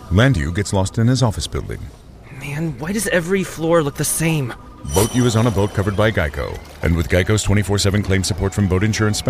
Landu gets lost in his office building. Man, why does every floor look the same? Boat U is on a boat covered by Geico. And with Geico's 24/7 claim support from boat insurance